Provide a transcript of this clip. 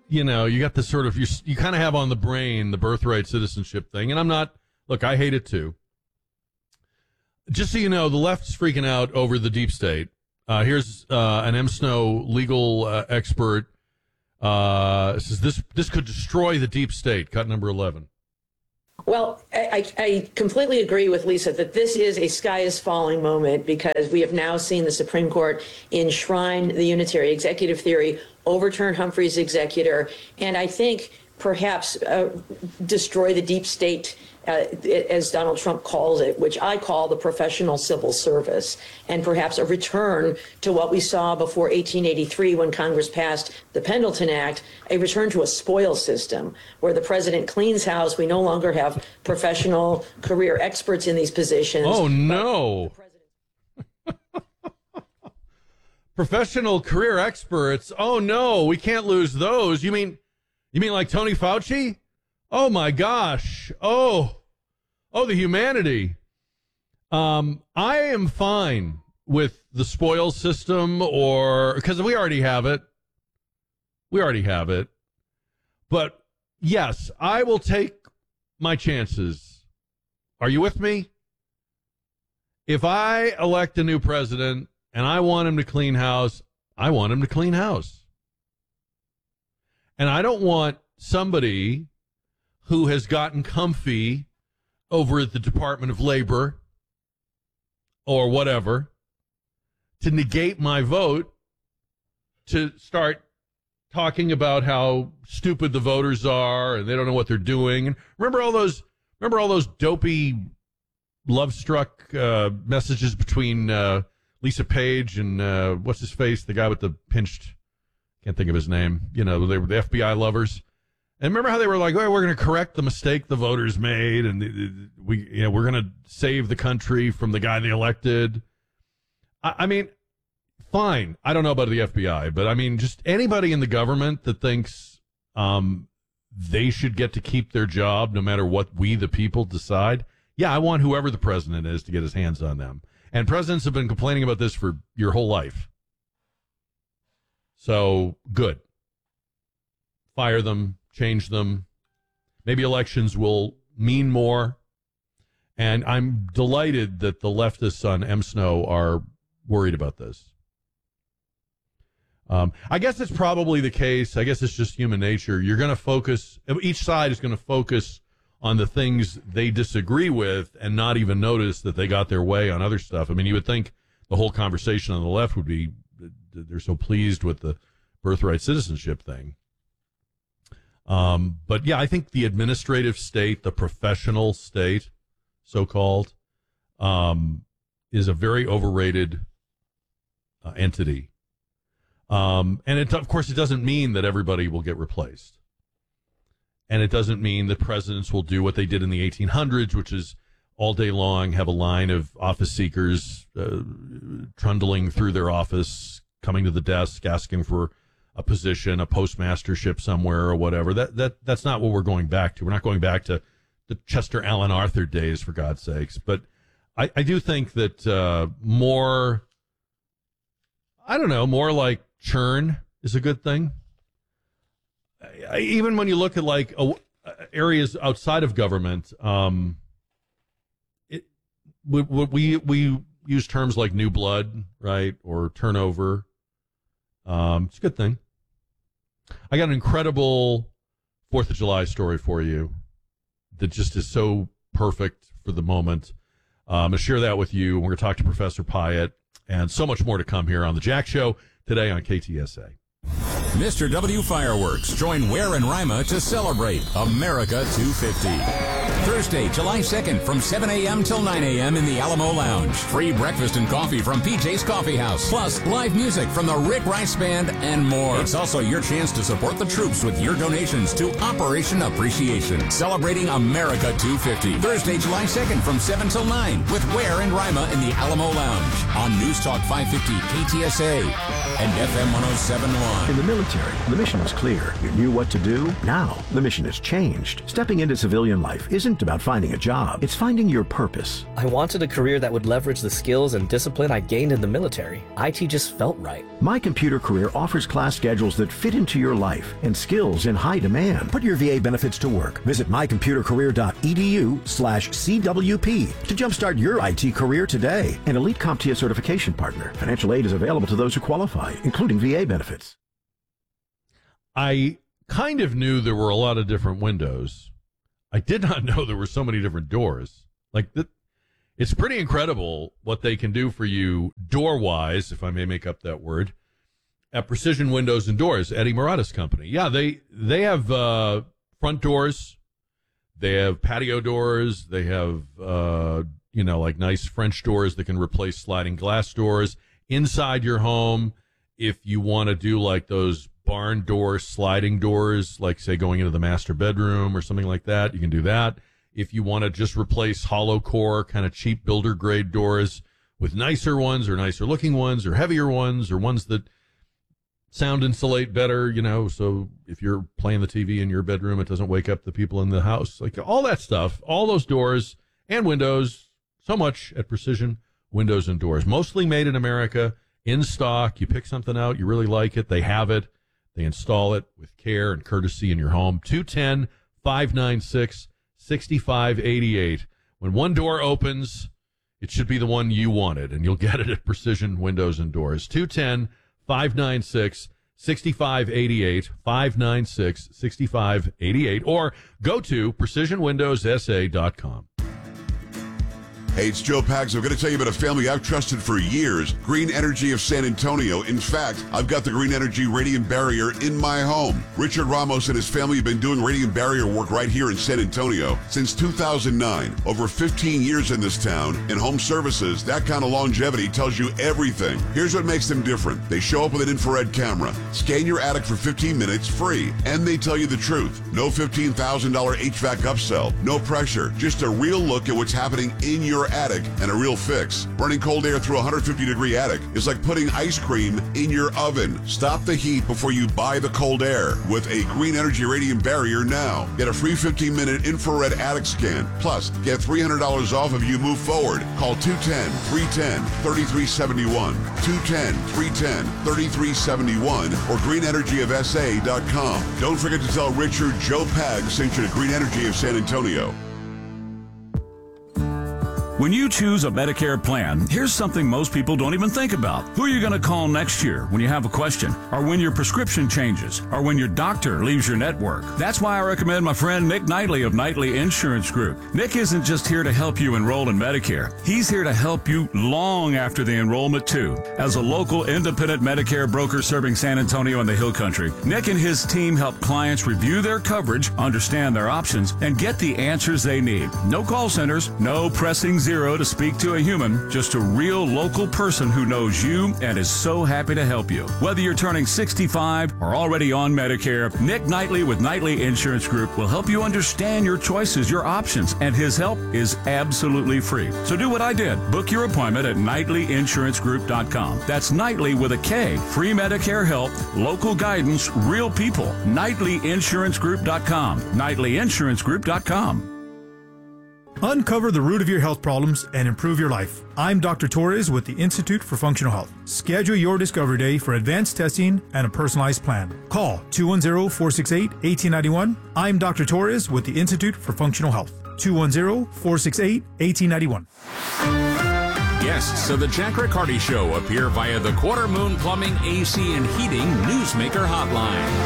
you got this sort of, you kind of have on the brain the birthright citizenship thing. And I'm not, look, I hate it too. Just so you know, the left's freaking out over the deep state. Here's an M. Snow legal expert. Says this could destroy the deep state. Cut number 11. Well, I completely agree with Lisa that this is a sky is falling moment, because we have now seen the Supreme Court enshrine the unitary executive theory, overturn Humphrey's executor, and I think perhaps destroy the deep state, as Donald Trump calls it, which I call the professional civil service, and perhaps a return to what we saw before 1883 when Congress passed the Pendleton Act, a return to a spoil system where the president cleans house. We no longer have professional career experts in these positions. Oh, no. Professional career experts. Oh, no, we can't lose those. You mean like Tony Fauci? Oh, my gosh. Oh, the humanity. I am fine with the spoil system, because we already have it. But yes, I will take my chances. Are you with me? If I elect a new president and I want him to clean house, I want him to clean house. And I don't want somebody who has gotten comfy over at the Department of Labor or whatever to negate my vote, to start talking about how stupid the voters are and they don't know what they're doing. And remember all those dopey love-struck messages between Lisa Page and what's his face, the guy with the pinched, can't think of his name. They were the FBI lovers. And remember how they were like, "Oh, we're going to correct the mistake the voters made, and we're going to save the country from the guy they elected." I mean, fine. I don't know about the FBI, but I mean, just anybody in the government that thinks they should get to keep their job no matter what we, the people, decide. Yeah, I want whoever the president is to get his hands on them. And presidents have been complaining about this for your whole life. So, good. Fire them. Change them. Maybe elections will mean more. And I'm delighted that the leftists on M. Snow are worried about this. I guess it's probably the case. I guess it's just human nature. You're going to focus, each side is going to focus on the things they disagree with and not even notice that they got their way on other stuff. I mean, you would think the whole conversation on the left would be, they're so pleased with the birthright citizenship thing. But yeah, I think the administrative state, the professional state, so-called, is a very overrated entity. And of course, it doesn't mean that everybody will get replaced. And it doesn't mean that presidents will do what they did in the 1800s, which is all day long have a line of office seekers trundling through their office, coming to the desk, asking for a position, a postmastership somewhere or whatever. That's not what we're going back to. We're not going back to the Chester Alan Arthur days, for God's sakes. But I do think that more like churn is a good thing. Even when you look at like areas outside of government, we use terms like new blood, right, or turnover. It's a good thing. I got an incredible 4th of July story for you that just is so perfect for the moment. I'm going to share that with you. We're going to talk to Professor Pyatt and so much more to come here on The Jack Show today on KTSA. Mr. W Fireworks join Ware and Rima to celebrate America 250. Thursday, July 2nd from 7 a.m. till 9 a.m. in the Alamo Lounge. Free breakfast and coffee from PJ's Coffee House. Plus, live music from the Rick Rice Band and more. It's also your chance to support the troops with your donations to Operation Appreciation. Celebrating America 250. Thursday, July 2nd from 7 till 9 with Ware and Rima in the Alamo Lounge. On News Talk 550 KTSA and FM 107.1. In the military, military, the mission was clear. You knew what to do. Now, the mission has changed. Stepping into civilian life isn't about finding a job. It's finding your purpose. I wanted a career that would leverage the skills and discipline I gained in the military. IT just felt right. My Computer Career offers class schedules that fit into your life and skills in high demand. Put your VA benefits to work. Visit mycomputercareer.edu/CWP to jumpstart your IT career today. An elite CompTIA certification partner. Financial aid is available to those who qualify, including VA benefits. I kind of knew there were a lot of different windows. I did not know there were so many different doors. It's pretty incredible what they can do for you door-wise, if I may make up that word, at Precision Windows and Doors, Eddie Murata's company. Yeah, they have front doors. They have patio doors. They have, nice French doors that can replace sliding glass doors. Inside your home, if you want to do like those barn door sliding doors, like say going into the master bedroom or something like that, you can do that. If you want to just replace hollow core, kind of cheap builder grade doors with nicer ones or nicer looking ones or heavier ones or ones that sound insulate better, so if you're playing the TV in your bedroom, it doesn't wake up the people in the house. Like all that stuff, all those doors and windows, so much at Precision Windows and Doors. Mostly made in America, in stock. You pick something out, you really like it, they have it. They install it with care and courtesy in your home. 210-596-6588. When one door opens, it should be the one you wanted, and you'll get it at Precision Windows and Doors. 210-596-6588, 596-6588, or go to PrecisionWindowsSA.com. Hey, it's Joe Pags. I'm going to tell you about a family I've trusted for years, Green Energy of San Antonio. In fact, I've got the Green Energy Radiant Barrier in my home. Richard Ramos and his family have been doing radiant barrier work right here in San Antonio since 2009. Over 15 years in this town. In home services, that kind of longevity tells you everything. Here's what makes them different. They show up with an infrared camera, scan your attic for 15 minutes free, and they tell you the truth. No $15,000 HVAC upsell, no pressure, just a real look at what's happening in your attic and a real fix. Running cold air through a 150-degree attic is like putting ice cream in your oven. Stop the heat before you buy the cold air with a Green Energy Radiant Barrier now. Get a free 15-minute infrared attic scan. Plus, get $300 off if you move forward. Call 210-310-3371, 210-310-3371, or greenenergyofsa.com. Don't forget to tell Richard Joe Pag sent you to Green Energy of San Antonio. When you choose a Medicare plan, here's something most people don't even think about. Who are you going to call next year when you have a question? Or when your prescription changes? Or when your doctor leaves your network? That's why I recommend my friend Nick Knightley of Knightley Insurance Group. Nick isn't just here to help you enroll in Medicare. He's here to help you long after the enrollment, too. As a local independent Medicare broker serving San Antonio and the Hill Country, Nick and his team help clients review their coverage, understand their options, and get the answers they need. No call centers, no pressing zero to speak to a human, just a real local person who knows you and is so happy to help you. Whether you're turning 65 or already on Medicare, Nick Knightley with Knightley Insurance Group will help you understand your choices, your options, and his help is absolutely free. So do what I did. Book your appointment at KnightleyInsuranceGroup.com. That's Knightley with a K. Free Medicare help, local guidance, real people. KnightleyInsuranceGroup.com. KnightleyInsuranceGroup.com. Uncover the root of your health problems and improve your life. I'm Dr. Torres with the Institute for Functional Health. Schedule your Discovery Day for advanced testing and a personalized plan. Call 210-468-1891. I'm Dr. Torres with the Institute for Functional Health. 210-468-1891. Guests of the Jack Riccardi Show appear via the Quarter Moon Plumbing, AC, and Heating Newsmaker Hotline.